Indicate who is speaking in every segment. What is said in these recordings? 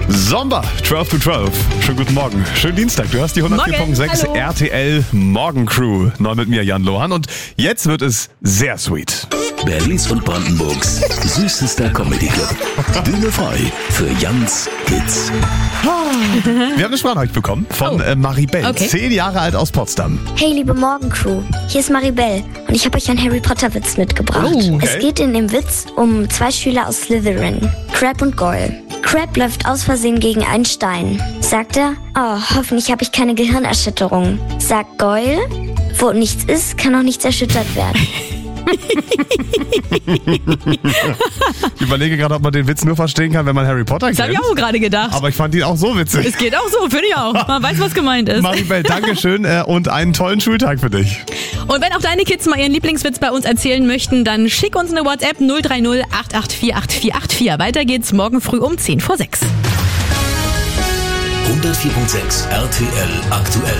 Speaker 1: Sommer, 12 to 12. Schönen guten Morgen. Schönen Dienstag. Du hast die 104.6 RTL Morgencrew. Neu mit mir, Jan Lohan. Und jetzt wird es sehr sweet.
Speaker 2: Berlins und Brandenburgs süßester Comedy Club. Bühne frei für Jans Kids.
Speaker 1: Wir haben eine Sprachnachricht bekommen von Maribel, 10 Jahre alt aus Potsdam.
Speaker 3: Hey, liebe Morgencrew, hier ist Maribel und ich habe euch einen Harry Potter Witz mitgebracht. Es geht in dem Witz um 2 Schüler aus Slytherin, Crabbe und Goyle. Crabbe läuft aus Versehen gegen einen Stein. Sagt er, oh, hoffentlich habe ich keine Gehirnerschütterung. Sagt Goyle, wo nichts ist, kann auch nichts erschüttert werden.
Speaker 1: Ich überlege gerade, ob man den Witz nur verstehen kann, wenn man Harry Potter kennt.
Speaker 4: Das habe ich auch gerade gedacht.
Speaker 1: Aber ich fand ihn auch so witzig.
Speaker 4: Es geht auch so, finde ich auch. Man weiß, was gemeint ist.
Speaker 1: Maribel, Dankeschön und einen tollen Schultag für dich.
Speaker 4: Und wenn auch deine Kids mal ihren Lieblingswitz bei uns erzählen möchten, dann schick uns eine WhatsApp 030 884 8484. Weiter geht's morgen früh um 5:10.
Speaker 2: 104.6 RTL aktuell.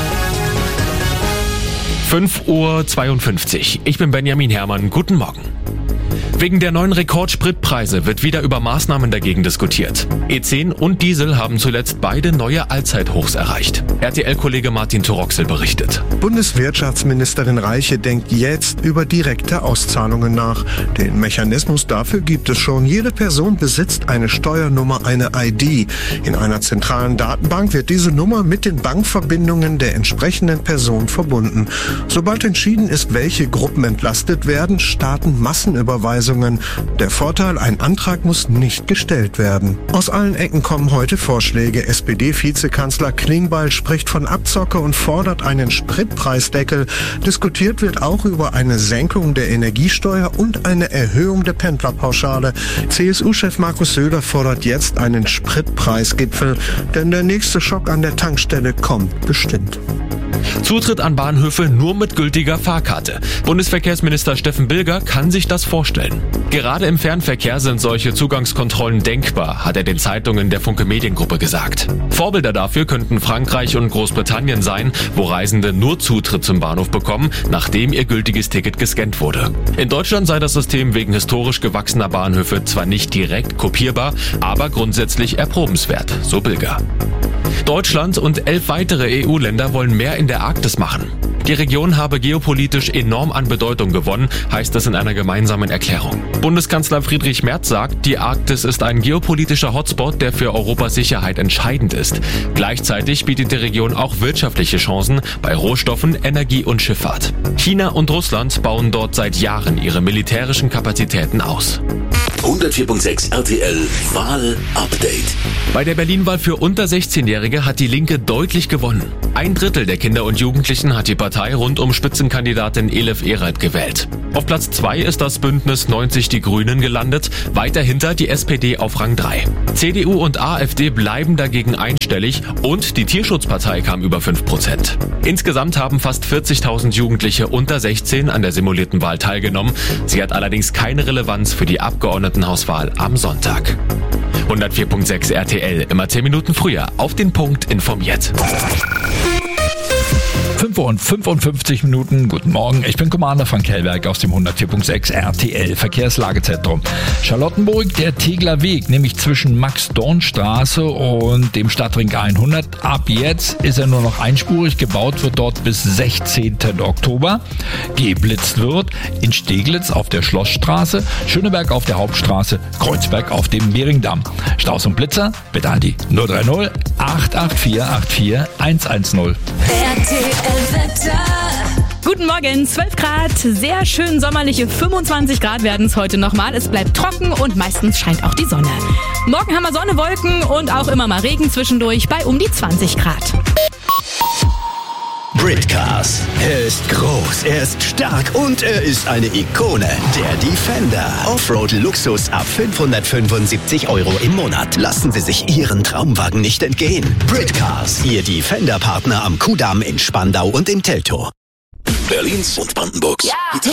Speaker 5: 5:52 Uhr. Ich bin Benjamin Herrmann. Guten Morgen. Wegen der neuen Rekordspritpreise wird wieder über Maßnahmen dagegen diskutiert. E10 und Diesel haben zuletzt beide neue Allzeithochs erreicht. RTL-Kollege Martin Toroxel berichtet.
Speaker 6: Bundeswirtschaftsministerin Reiche denkt jetzt über direkte Auszahlungen nach. Den Mechanismus dafür gibt es schon. Jede Person besitzt eine Steuernummer, eine ID. In einer zentralen Datenbank wird diese Nummer mit den Bankverbindungen der entsprechenden Person verbunden. Sobald entschieden ist, welche Gruppen entlastet werden, starten Massenüberweisungen. Der Vorteil, ein Antrag muss nicht gestellt werden. Aus allen Ecken kommen heute Vorschläge. SPD-Vizekanzler Klingbeil spricht von Abzocke und fordert einen Spritpreisdeckel. Diskutiert wird auch über eine Senkung der Energiesteuer und eine Erhöhung der Pendlerpauschale. CSU-Chef Markus Söder fordert jetzt einen Spritpreisgipfel, denn der nächste Schock an der Tankstelle kommt bestimmt.
Speaker 5: Zutritt an Bahnhöfe nur mit gültiger Fahrkarte. Bundesverkehrsminister Steffen Bilger kann sich das vorstellen. Gerade im Fernverkehr sind solche Zugangskontrollen denkbar, hat er den Zeitungen der Funke Mediengruppe gesagt. Vorbilder dafür könnten Frankreich und Großbritannien sein, wo Reisende nur Zutritt zum Bahnhof bekommen, nachdem ihr gültiges Ticket gescannt wurde. In Deutschland sei das System wegen historisch gewachsener Bahnhöfe zwar nicht direkt kopierbar, aber grundsätzlich erprobenswert, so Bilger. Deutschland und 11 weitere EU-Länder wollen mehr in der Arktis machen. Die Region habe geopolitisch enorm an Bedeutung gewonnen, heißt es in einer gemeinsamen Erklärung. Bundeskanzler Friedrich Merz sagt, die Arktis ist ein geopolitischer Hotspot, der für Europas Sicherheit entscheidend ist. Gleichzeitig bietet die Region auch wirtschaftliche Chancen bei Rohstoffen, Energie und Schifffahrt. China und Russland bauen dort seit Jahren ihre militärischen Kapazitäten aus.
Speaker 2: 104.6 RTL Wahl-Update.
Speaker 5: Bei der Berlin-Wahl für unter 16-Jährige hat die Linke deutlich gewonnen. 1/3 der Kinder und Jugendlichen hat die Partei rund um Spitzenkandidatin Elif Eralt gewählt. Auf Platz 2 ist das Bündnis 90 Die Grünen gelandet, weiter hinter die SPD auf Rang 3. CDU und AfD bleiben dagegen einstellig und die Tierschutzpartei kam über 5%. Insgesamt haben fast 40.000 Jugendliche unter 16 an der simulierten Wahl teilgenommen. Sie hat allerdings keine Relevanz für die Abgeordnetenhauswahl am Sonntag. 104.6 RTL, immer 10 Minuten früher, auf den Punkt informiert.
Speaker 7: 5:55 Uhr. Guten Morgen, ich bin Commander Frank Hellberg aus dem 104.6 RTL Verkehrslagezentrum. Charlottenburg, der Tegler Weg, nämlich zwischen Max-Dorn-Straße und dem Stadtring 100. Ab jetzt ist er nur noch einspurig, gebaut wird dort bis 16. Oktober. Geblitzt wird in Steglitz auf der Schlossstraße, Schöneberg auf der Hauptstraße, Kreuzberg auf dem Mehringdamm. Staus und Blitzer, bitte an die 030 884 84 110.
Speaker 4: Guten Morgen, 12 Grad, sehr schön sommerliche 25 Grad werden es heute nochmal. Es bleibt trocken und meistens scheint auch die Sonne. Morgen haben wir Sonne, Wolken und auch immer mal Regen zwischendurch bei um die 20 Grad.
Speaker 8: Britcars. Er ist groß, er ist stark und er ist eine Ikone. Der Defender. Offroad-Luxus ab 575 € im Monat. Lassen Sie sich Ihren Traumwagen nicht entgehen. Britcars. Ihr Defender-Partner am Kudamm in Spandau und in Teltow.
Speaker 2: Berlins und Brandenburgs